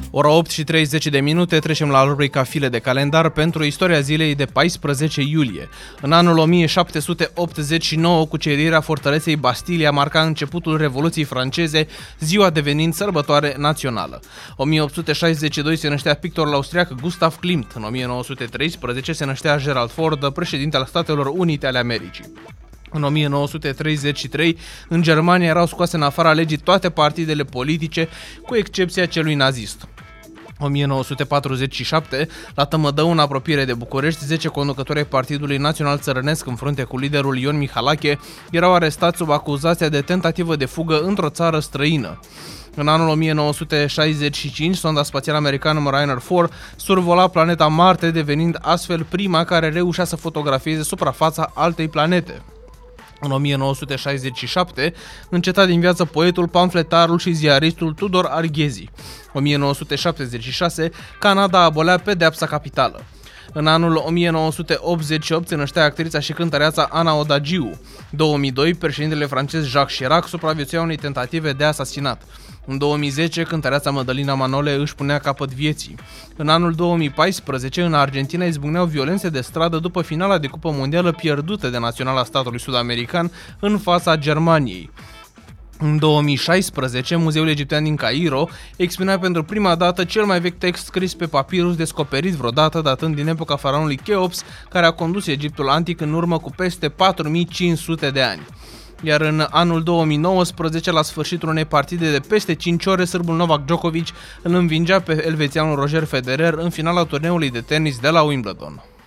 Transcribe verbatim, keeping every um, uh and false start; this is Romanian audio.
Ora opt și treizeci de minute, trecem la rubrica File de calendar pentru istoria zilei de paisprezece iulie. În anul o mie șapte sute optzeci și nouă, cucerirea fortăreței Bastilia marca începutul Revoluției franceze, ziua devenind sărbătoare națională. o mie opt sute șaizeci și doi se năștea pictorul austriac Gustav Klimt. În o mie nouă sute treisprezece se năștea Gerald Ford, președinte al Statelor Unite ale Americii. În o mie nouă sute treizeci și trei, în Germania erau scoase în afara legii toate partidele politice, cu excepția celui nazist. o mie nouă sute patruzeci și șapte, la Tămădău, în apropiere de București, zece conducători ai Partidului Național Țărănesc, în frunte cu liderul Ion Mihalache, erau arestați sub acuzația de tentativă de fugă într-o țară străină. În anul o mie nouă sute șaizeci și cinci, sonda spațială americană Mariner patru survola planeta Marte, devenind astfel prima care reușea să fotografieze suprafața altei planete. În o mie nouă sute șaizeci și șapte, înceta din viață poetul, pamfletarul și ziaristul Tudor Arghezi. o mie nouă sute șaptezeci și șase, Canada abolea pedeapsa capitală. În anul o mie nouă sute optzeci și opt se năștea actrița și cântăreața Ana Odagiu. două mii doi, președintele francez Jacques Chirac supraviețuia unei tentative de asasinat. În două mii zece, cântăreața Mădălina Manole își punea capăt vieții. În anul două mii paisprezece, în Argentina izbucneau violențe de stradă după finala de cupă mondială pierdută de naționala statului sud-american în fața Germaniei. În două mii șaisprezece, Muzeul Egiptean din Cairo expunea pentru prima dată cel mai vechi text scris pe papirus descoperit vreodată, datând din epoca faraonului Cheops, care a condus Egiptul antic în urmă cu peste patru mii cinci sute de ani. Iar în anul două mii nouăsprezece, la sfârșitul unei partide de peste cinci ore, sârbul Novak Djokovic îl învingea pe elvețianul Roger Federer în finala turneului de tenis de la Wimbledon.